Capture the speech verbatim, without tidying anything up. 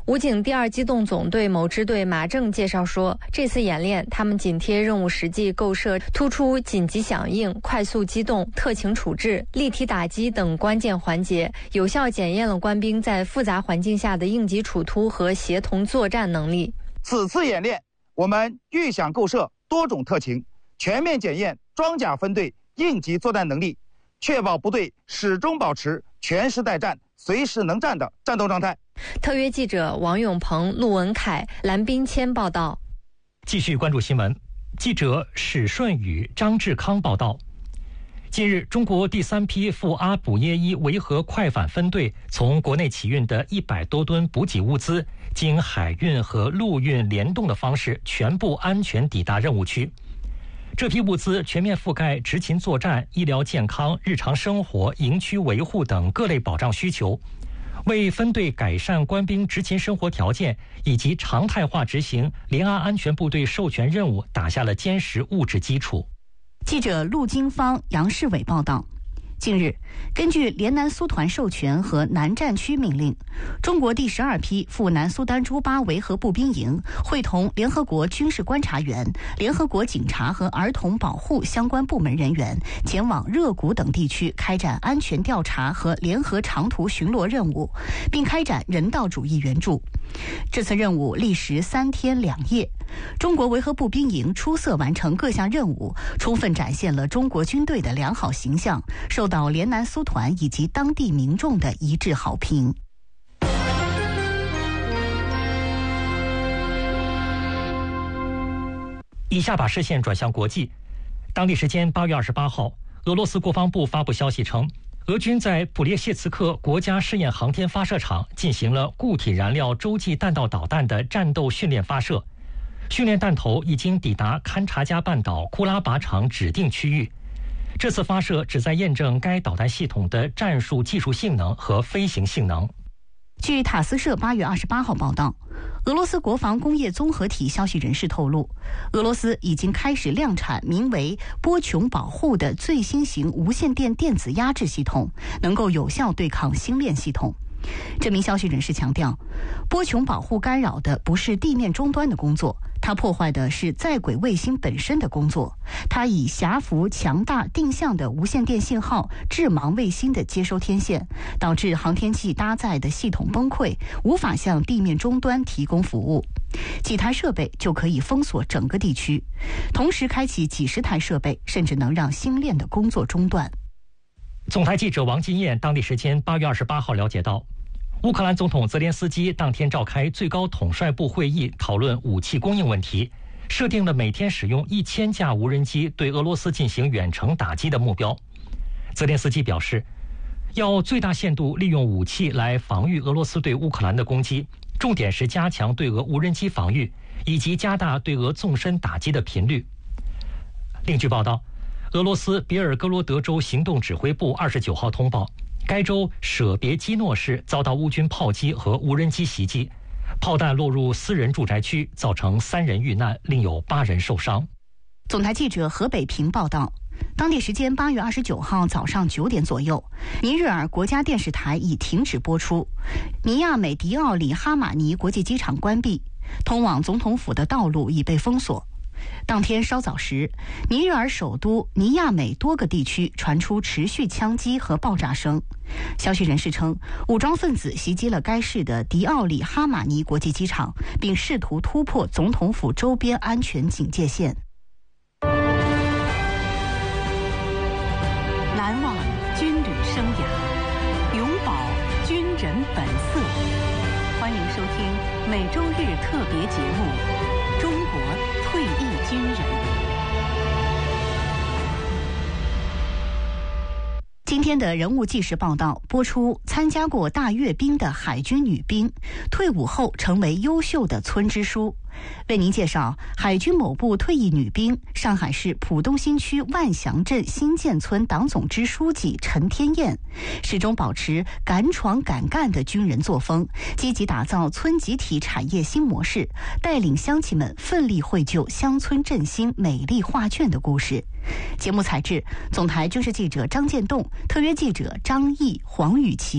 武警第二机动总队某支队马正介绍说，这次演练他们紧贴任务实际构设，突出紧急响应、快速机动、特情处置、立体打击等关键环节，有效检验了官兵在复杂环境下的应急处突和协同作战能力。 此次演练，我们预想构设多种特情，全面检验装甲分队应急作战能力，确保部队始终保持全时待战、随时能战的战斗状态。 特约记者王永鹏、陆文凯、蓝斌谦报道。 继续关注新闻，记者史顺宇、张志康报道。近日，中国第三批赴阿卜耶伊维和快反分队从国内起运的一百多吨补给物资，经海运和陆运联动的方式，全部安全抵达任务区。这批物资全面覆盖执勤作战、医疗健康、日常生活、营区维护等各类保障需求，为分队改善官兵执勤生活条件以及常态化执行联安安全部队授权任务打下了坚实物质基础。 记者陆金芳、杨世伟报道。近日，根据联南苏团授权和南战区命令，中国第十二批赴南苏丹朱巴维和步兵营会同联合国军事观察员、联合国警察和儿童保护相关部门人员前往热谷等地区开展安全调查和联合长途巡逻任务，并开展人道主义援助。这次任务历时三天两夜，中国维和步兵营出色完成各项任务，充分展现了中国军队的良好形象，受到联南苏团以及当地民众的一致好评。 以下把视线转向国际。当地时间八月二十八号，俄罗斯国防部发布消息称，俄军在普列谢茨克国家试验航天发射场进行了固体燃料洲际弹道导弹的战斗训练发射，训练弹头已经抵达勘察加半岛库拉靶场指定区域。这次发射旨在验证该导弹系统的战术技术性能和飞行性能。 据塔斯社八月二十八号报道，俄罗斯国防工业综合体消息人士透露，俄罗斯已经开始量产名为波琼保护的最新型无线电电子压制系统，能够有效对抗星链系统。这名消息人士强调，波琼保护干扰的不是地面终端的工作，它破坏的是在轨卫星本身的工作。它以狭幅强大定向的无线电信号致盲卫星的接收天线，导致航天器搭载的系统崩溃，无法向地面终端提供服务。几台设备就可以封锁整个地区，同时开启几十台设备，甚至能让星链的工作中断。 总台记者王金燕当地时间八月二十八号了解到，乌克兰总统泽连斯基当天召开最高统帅部会议，讨论武器供应问题，设定了每天使用一千架无人机对俄罗斯进行远程打击的目标。泽连斯基表示，要最大限度利用武器来防御俄罗斯对乌克兰的攻击，重点是加强对俄无人机防御，以及加大对俄纵深打击的频率。另据报道，俄罗斯别尔哥罗德州行动指挥部二十九号通报，该州舍别基诺市遭到乌军炮击和无人机袭击，炮弹落入私人住宅区，造成三人遇难，另有八人受伤。 总台记者何北平报道，当地时间八月二十九号早上九点左右，尼日尔国家电视台已停止播出，尼亚美迪奥里哈马尼国际机场关闭，通往总统府的道路已被封锁。当天稍早时，尼日尔首都尼亚美多个地区传出持续枪击和爆炸声。消息人士称，武装分子袭击了该市的迪奥里哈马尼国际机场，并试图突破总统府周边安全警戒线。难忘军旅生涯，永葆军人本色。欢迎收听每周日特别节目《中国退役军人》。今天的人物纪实报道播出，参加过大阅兵的海军女兵，退伍后成为优秀的村支书。为您介绍海军某部退役女兵、上海市浦东新区万祥镇新建村党总支书记陈天燕，始终保持敢闯敢干的军人作风，积极打造村集体产业新模式，带领乡亲们奋力绘就乡村振兴美丽画卷的故事。节目采制总台军事记者张建栋，特约记者张毅、黄雨琪。